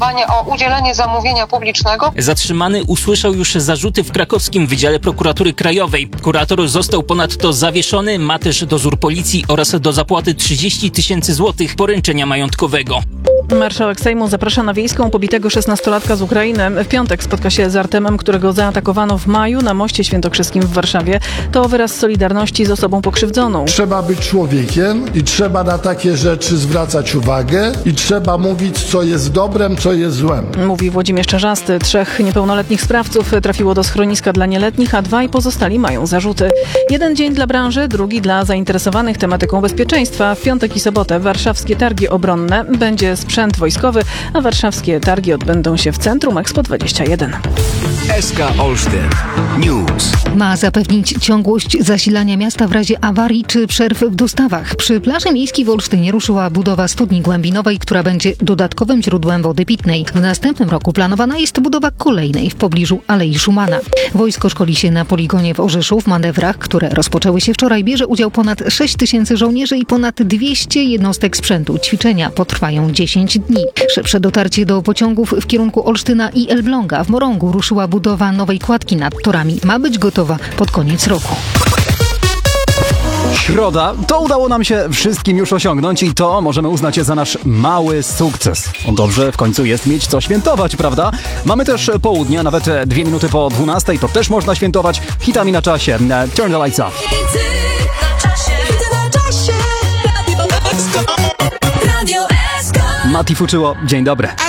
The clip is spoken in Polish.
O udzielenie zamówienia publicznego. Zatrzymany usłyszał już zarzuty w krakowskim Wydziale Prokuratury Krajowej. Kurator został ponadto zawieszony, ma też dozór policji oraz do zapłaty 30 000 złotych poręczenia majątkowego. Marszałek Sejmu zaprasza na Wiejską pobitego 16-latka z Ukrainy. W piątek spotka się z Artemem, którego zaatakowano w maju na moście świętokrzyskim w Warszawie. To wyraz solidarności z osobą pokrzywdzoną. Trzeba być człowiekiem i trzeba na takie rzeczy zwracać uwagę i trzeba mówić, co jest dobrem, co jest złem. Mówi Włodzimierz Czarzasty. 3 niepełnoletnich sprawców trafiło do schroniska dla nieletnich, a 2 pozostali mają zarzuty. Jeden dzień dla branży, drugi dla zainteresowanych tematyką bezpieczeństwa. W piątek i sobotę warszawskie targi obronne. Będzie sprzęt wojskowy, a warszawskie targi odbędą się w centrum Expo 21. SK Olsztyn News. Ma zapewnić ciągłość zasilania miasta w razie awarii czy przerw w dostawach. Przy plaży miejskiej w Olsztynie ruszyła budowa studni głębinowej, która będzie dodatkowym źródłem wody pitnej. W następnym roku planowana jest budowa kolejnej w pobliżu Alei Szumana. Wojsko szkoli się na poligonie w Orzeszu. W manewrach, które rozpoczęły się wczoraj, bierze udział ponad 6 000 żołnierzy i ponad 200 jednostek sprzętu. Ćwiczenia potrwają 10 dni. Szybsze dotarcie do pociągów w kierunku Olsztyna i Elbląga. W Morągu ruszyła budowa nowej kładki nad torami. Ma być gotowa pod koniec roku. Środa, to udało nam się wszystkim już osiągnąć i to możemy uznać za nasz mały sukces. Dobrze, w końcu jest mieć co świętować, prawda? Mamy też południe, nawet 2 minuty po 12, to też można świętować hitami na czasie. Turn the lights off. Mati Fuczyło, dzień dobry.